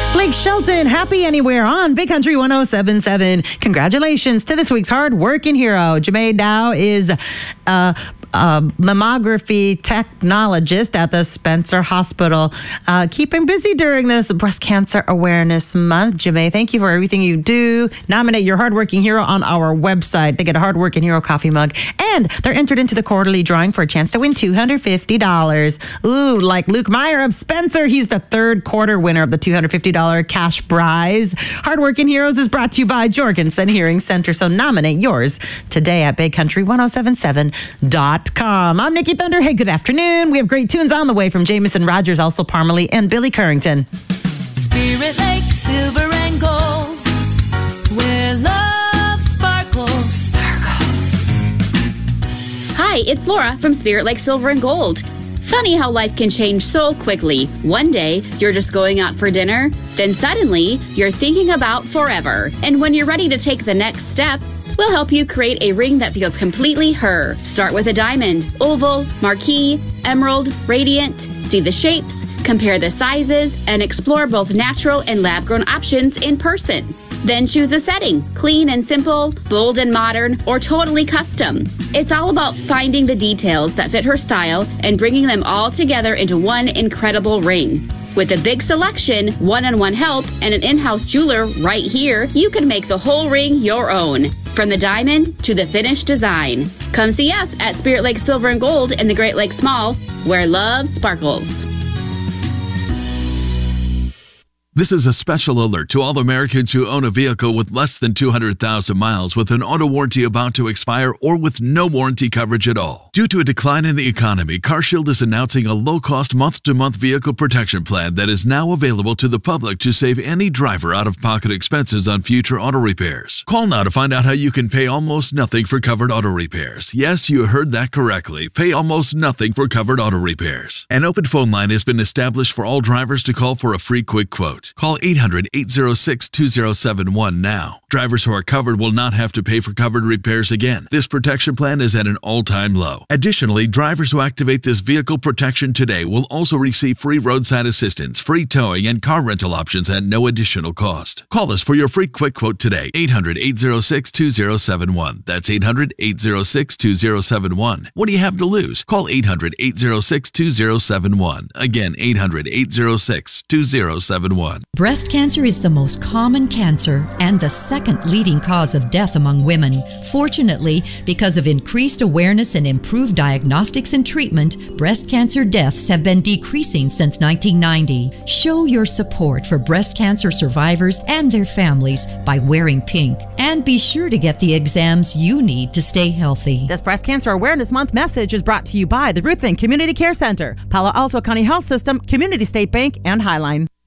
Blake Shelton, Happy Anywhere on Big Country 107.7. Congratulations to this week's hard-working hero. Jamae Dow is mammography technologist at the Spencer Hospital, keeping busy during this Breast Cancer Awareness Month. Jamae, thank you for everything you do. Nominate your hardworking hero on our website. They get a hardworking hero coffee mug, and they're entered into the quarterly drawing for a chance to win $250. Ooh, like Luke Meyer of Spencer. He's the third quarter winner of the $250 cash prize. Hardworking Heroes is brought to you by Jorgensen Hearing Center. So nominate yours today at BigCountry1077.com. I'm Nikki Thunder. Hey, good afternoon. We have great tunes on the way from Jameson Rogers, also Parmalee, and Billy Currington. Spirit Lake, silver and gold, where love sparkles. Circles. Hi, it's Laura from Spirit Lake Silver and Gold. Funny how life can change so quickly. One day, you're just going out for dinner, then suddenly, you're thinking about forever. And when you're ready to take the next step, we'll help you create a ring that feels completely her. Start with a diamond, oval, marquise, emerald, radiant. See the shapes, compare the sizes, and explore both natural and lab-grown options in person. Then choose a setting, clean and simple, bold and modern, or totally custom. It's all about finding the details that fit her style and bringing them all together into one incredible ring. With a big selection, one-on-one help, and an in-house jeweler right here, you can make the whole ring your own. From the diamond to the finished design. Come see us at Spirit Lake Silver and Gold in the Great Lakes Mall, where love sparkles. This is a special alert to all Americans who own a vehicle with less than 200,000 miles with an auto warranty about to expire or with no warranty coverage at all. Due to a decline in the economy, CarShield is announcing a low-cost month-to-month vehicle protection plan that is now available to the public to save any driver out-of-pocket expenses on future auto repairs. Call now to find out how you can pay almost nothing for covered auto repairs. Yes, you heard that correctly. Pay almost nothing for covered auto repairs. An open phone line has been established for all drivers to call for a free quick quote. Call 800-806-2071 now. Drivers who are covered will not have to pay for covered repairs again. This protection plan is at an all-time low. Additionally, drivers who activate this vehicle protection today will also receive free roadside assistance, free towing, and car rental options at no additional cost. Call us for your free quick quote today. 800-806-2071. That's 800-806-2071. What do you have to lose? Call 800-806-2071. Again, 800-806-2071. Breast cancer is the most common cancer and the second leading cause of death among women. Fortunately, because of increased awareness and improved diagnostics and treatment, breast cancer deaths have been decreasing since 1990. Show your support for breast cancer survivors and their families by wearing pink. And be sure to get the exams you need to stay healthy. This Breast Cancer Awareness Month message is brought to you by the Ruthven Community Care Center, Palo Alto County Health System, Community State Bank, and Highline.